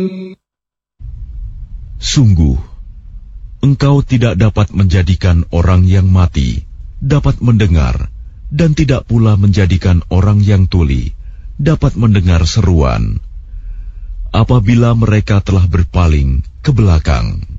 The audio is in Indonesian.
Sungguh, engkau tidak dapat menjadikan orang yang mati dapat mendengar, dan tidak pula menjadikan orang yang tuli dapat mendengar seruan apabila mereka telah berpaling ke belakang.